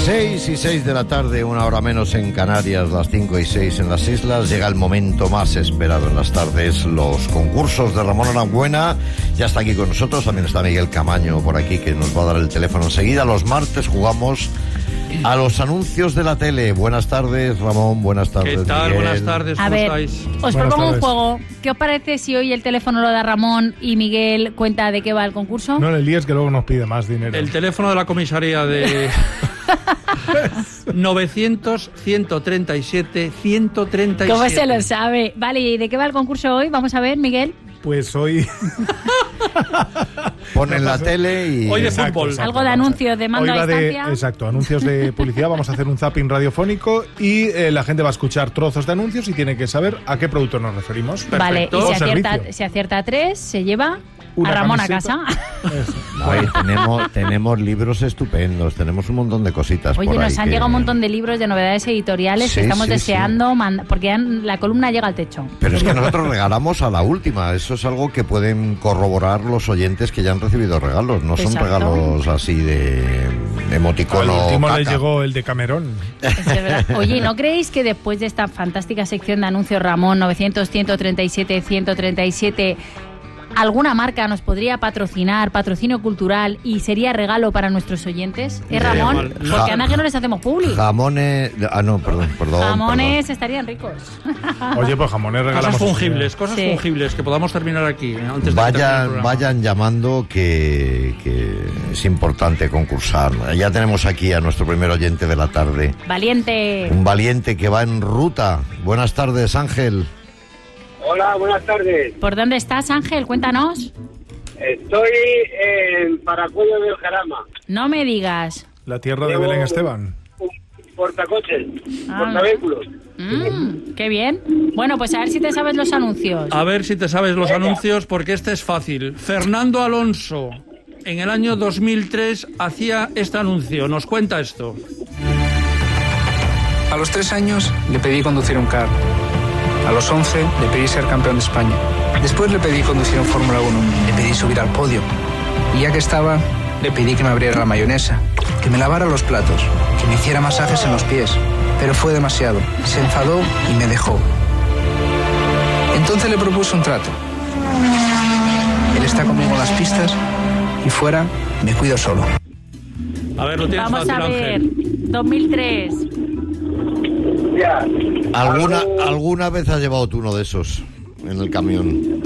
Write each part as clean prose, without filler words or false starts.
6:06 de la tarde, una hora menos en Canarias, las 5:06 en las islas. Llega el momento más esperado en las tardes, los concursos de Ramón Aranbuena. Ya está aquí con nosotros, también está Miguel Camaño por aquí, que nos va a dar el teléfono enseguida. Los martes jugamos a los anuncios de la tele. Buenas tardes, Ramón, buenas tardes, ¿qué tal? Miguel. Buenas tardes, ¿cómo estáis? Os propongo un juego. ¿Qué os parece si hoy el teléfono lo da Ramón y Miguel cuenta de qué va el concurso? No le líes, que luego nos pide más dinero. El teléfono de la comisaría de 900-137-137. ¿Cómo se lo sabe? Vale, ¿y de qué va el concurso hoy? Vamos a ver, Miguel. Pues hoy... Ponen la tele y... Hoy de fútbol. Algo de anuncios de mando a distancia. Exacto, anuncios de publicidad. Vamos a hacer un zapping radiofónico y la gente va a escuchar trozos de anuncios y tiene que saber a qué producto nos referimos. Vale, Perfecto. y si acierta 3, se lleva Una a Ramón camiseta. a casa. No, y tenemos libros estupendos, tenemos un montón de cositas. Oye, por ahí nos han que- llegado un montón de libros de novedades editoriales Sí, que estamos sí, deseando, porque ya la columna llega al techo. Pero es que nosotros regalamos a la última. Eso es algo que pueden corroborar los oyentes que ya han recibido regalos. No son Exacto. regalos así de emoticono. Al último le caca. llegó el de Camerón. Es verdad. Oye, ¿no creéis que después de esta fantástica sección de anuncios Ramón 900-137-137, alguna marca nos podría patrocinar, patrocinio cultural, y sería regalo para nuestros oyentes? ¿Es Ramón? mal. Porque anda que no les hacemos publi. Jamones. Ah, no, perdón. Jamones estarían ricos. Oye, pues jamones regalamos. Cosas fungibles, cosas Sí. fungibles que podamos terminar aquí antes de terminar el Vayan, programa. vayan llamando que es importante concursar. Ya tenemos aquí a nuestro primer oyente de la tarde. Valiente. Un valiente que va en ruta. Buenas tardes, Ángel. Hola, buenas tardes. ¿Por dónde estás, Ángel? Cuéntanos. Estoy en Paracuello del Jarama. No me digas. La tierra de Llevo Belén Esteban. un portacoches, Ah. portavehículos. Qué bien. Bueno, pues a ver si te sabes los anuncios. A ver si te sabes los anuncios, porque este es fácil. Fernando Alonso, en el año 2003, hacía este anuncio. Nos cuenta esto. A los 3 años le pedí conducir un car. A los 11 le pedí ser campeón de España. Después le pedí conducir un Fórmula 1. Le pedí subir al podio. Y ya que estaba, le pedí que me abriera la mayonesa, que me lavara los platos, que me hiciera masajes en los pies. Pero fue demasiado. Se enfadó y me dejó. Entonces le propuse un trato. Él está conmigo en las pistas y fuera me cuido solo. A ver, lo tienes Vamos fácil, a ver. Ángel. 2003. Ya. ¿Alguna vez has llevado tú uno de esos en el camión?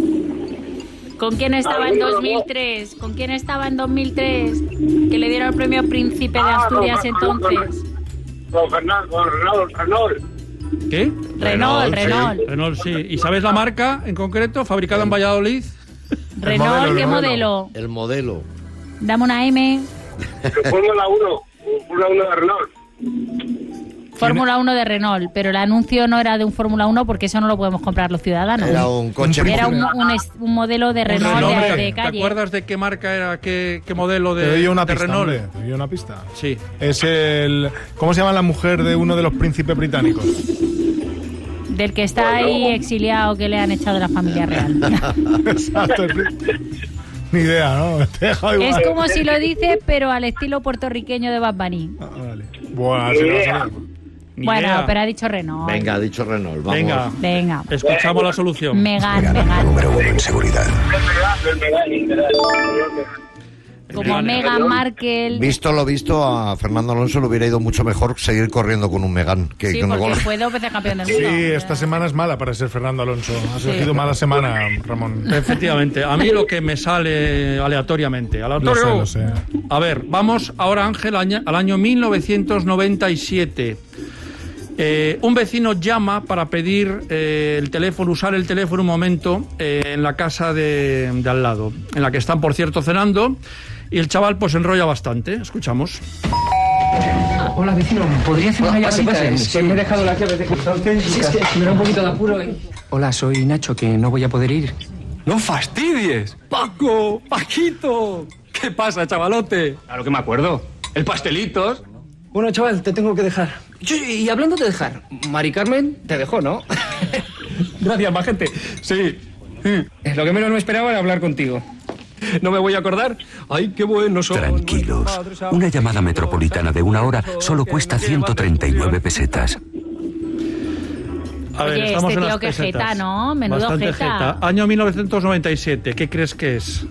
¿Con quién estaba en 2003? ¿Con quién estaba en 2003? Que le dieron el premio Príncipe de Asturias entonces. Con Fernando, con Renault. ¿Qué? Renault, Renault. Renault, sí. ¿Y sabes la marca en concreto? ¿Fabricada en Valladolid? Renault, ¿qué modelo? El modelo. Dame una M. Fórmula 1. Fórmula 1 de Renault. Fórmula 1 de Renault, pero el anuncio no era de un Fórmula 1 porque eso no lo podemos comprar los ciudadanos. Era un coche. Era un modelo de Renault Renault, de ¿te calle. acuerdas de qué marca era, qué modelo Te doy de una pista, Renault? hombre, te doy una pista. Sí. Es el... ¿Cómo se llama la mujer de uno de los príncipes británicos? Del que está ahí exiliado, que le han echado de la familia real. Exacto. Sí. Ni idea, ¿no? Te he dejado igual. Es como si lo dice, pero al estilo puertorriqueño de Bad Bunny. Ah, vale. Bueno, así no lo sabía. Ni Bueno, idea. pero ha dicho Renault. Venga, ha dicho Renault. Vamos. Venga, Venga. escuchamos la solución. Megan. Número 1 en seguridad. El Megane. Como Megane. Meghan Markle. Visto lo visto, a Fernando Alonso le hubiera ido mucho mejor seguir corriendo con un Megane que Sí, con porque fue 2 veces campeón del Sí, mundo. esta semana es mala para ser Fernando Alonso. Has elegido mala semana, Ramón. Efectivamente, a mí lo que me sale aleatoriamente. Aleatorio. Lo sé. A ver, vamos ahora, Ángel, al año 1997. Un vecino llama para pedir el teléfono, usar el teléfono un momento en la casa de al lado, en la que están, por cierto, cenando, y el chaval pues enrolla bastante. Escuchamos. Hola, vecino, ¿podría hacer una llamadita? Es que me he dejado las llaves de cristal. Sí, es que me da un poquito de apuro. Hola, soy Nacho, que no voy a poder ir. ¡No fastidies! ¡Paco! ¡Paquito! ¿Qué pasa, chavalote? Claro que me acuerdo. ¿El pastelitos? Bueno, chaval, te tengo que dejar. Y hablando de dejar, Mari Carmen te dejó, ¿no? Gracias, majete. Sí. Lo que menos me esperaba era hablar contigo. ¿No me voy a acordar? ¡Ay, qué bueno son! Tranquilos. Una llamada metropolitana de 1 hora solo cuesta 139 pesetas. A ver, Oye, estamos este en las tío que pesetas. jeta, ¿no? Menudo Bastante jeta. Año 1997, ¿qué crees que es?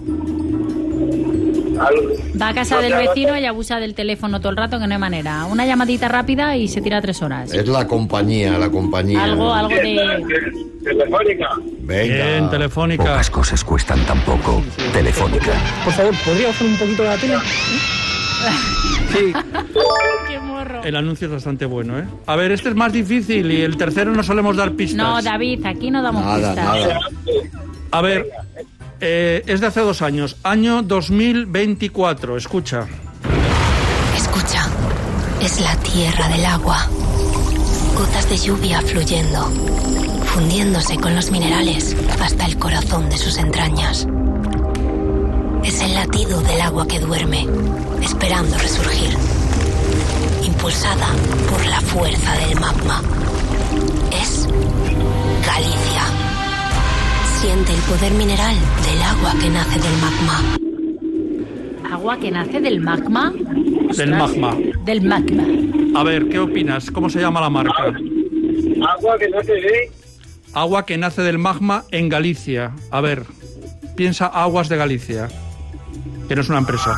Va a casa del vecino y abusa del teléfono todo el rato, que no hay manera. Una llamadita rápida y se tira 3 horas. Es la compañía. Algo de... Telefónica. Venga. Bien, Telefónica. Pocas cosas cuestan tan poco. Telefónica. Por favor, ¿podría bajar un poquito la tele? Sí. ¡Qué morro! El anuncio es bastante bueno, ¿eh? A ver, este es más difícil y el tercero no solemos dar pistas. No, David, aquí no damos pistas. Nada. A ver, es de hace 2 años. Año 2024, escucha. Escucha, es la tierra del agua. Gotas de lluvia fluyendo, fundiéndose con los minerales hasta el corazón de sus entrañas. Es el latido del agua que duerme, esperando resurgir. Impulsada por la fuerza del magma. Es Galicia. Siente el poder mineral del agua que nace del magma. ¿Agua que nace del magma? Del magma. Del magma. A ver, ¿qué opinas? ¿Cómo se llama la marca? Agua que no se ve. Agua que nace del magma en Galicia. A ver, piensa Aguas de Galicia, que no es una empresa.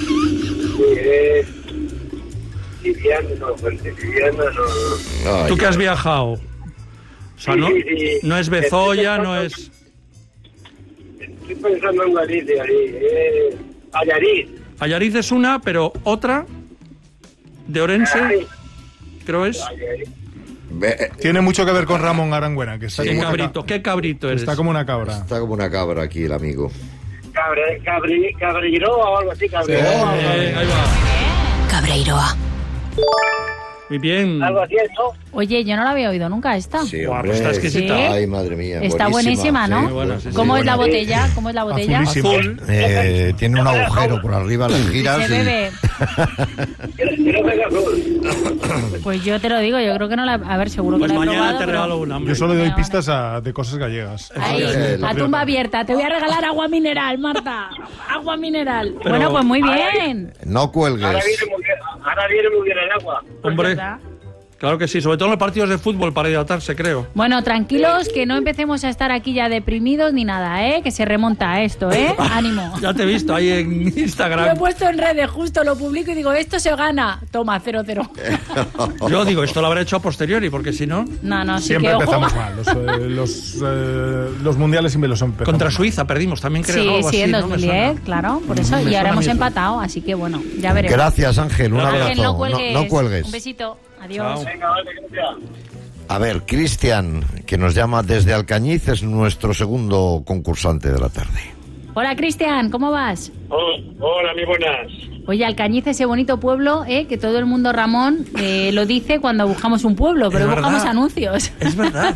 Liviano, no. ¿Tú que has viajado? O sea, no, Sí, sí. no es Bezoya, no es... Estoy pensando en Galicia, Allariz. Allariz es una, pero otra de Orense, creo es. Tiene mucho que ver con Ramón Arangüena, que está, Qué como, una cabrito, qué cabrito eres. está como una cabra. Está como una cabra aquí el amigo. Cabreiroa o algo así, Cabreiroa. Ahí va. Cabreiroa. Muy bien. Algo así, ¿no? Oye, yo no la había oído nunca esta. Sí, Guau, hombre. pues está exquisita. ¿Sí? Ay, madre mía. Está buenísima, ¿no? Muy buena, sí, sí. ¿Cómo es la buena. botella? ¿Cómo es la botella? Azulísima. Azul. Tiene un agujero por arriba, las giras. Se bebe. Quiero ver azul. Pues yo te lo digo, yo creo que no la... A ver, seguro que Pues la he mañana probado, te pero- regalo una, hombre. Yo solo doy Vale. pistas de cosas gallegas. Ahí, la a tumba abierta. Te voy a regalar agua mineral, Marta. Agua mineral. Pero- Bueno, pues muy bien. No cuelgues. Ahora viene muy bien el agua. Hombre, ¿Verdad? claro que sí, sobre todo en los partidos de fútbol para hidratarse, creo. Bueno, tranquilos, que no empecemos a estar aquí ya deprimidos ni nada, ¿eh? Que se remonta a esto, ¿eh? Ánimo. Ya te he visto ahí en Lo he Instagram. puesto en redes, justo lo publico y digo, esto se gana. Toma, 0-0. Yo digo, esto lo habré hecho a posteriori, porque si no... No, no, sí Siempre que ojo. empezamos mal. Los mundiales siempre los empezamos Contra mal. Suiza perdimos también, creo. Sí, algo sí, así, en ¿no? Me 2010, suena. claro, por eso. Me Y suena ahora a mí hemos eso. empatado, así que bueno, ya veremos. Gracias, Ángel. Un Ángel, abrazo. No cuelgues. No cuelgues. Un besito. Adiós. Venga, vale, gracias. A ver, Cristian, que nos llama desde Alcañiz, es nuestro segundo concursante de la tarde. Hola, Cristian, ¿cómo vas? Hola, muy buenas. Oye, Alcañiz, ese bonito pueblo, que todo el mundo, Ramón, lo dice cuando buscamos un pueblo, pero Es buscamos verdad. anuncios. Es verdad.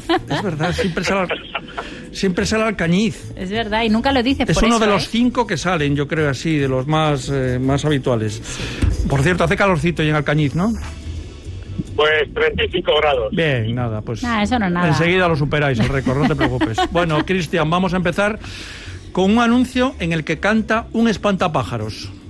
Siempre sale Alcañiz. Es verdad, y nunca lo dices Es por uno eso, de los 5 que salen, yo creo así, de los más habituales. Por cierto, hace calorcito y en Alcañiz, ¿no? Pues 35 grados. Bien, nada, pues Nah, eso no es nada. enseguida lo superáis el récord, no te preocupes. Bueno, Cristian, vamos a empezar con un anuncio en el que canta un espantapájaros.